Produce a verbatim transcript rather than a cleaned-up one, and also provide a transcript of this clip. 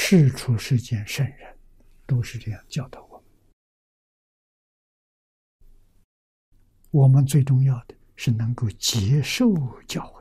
世出世间圣人都是这样教导我们。我们最重要的是能够接受教诲。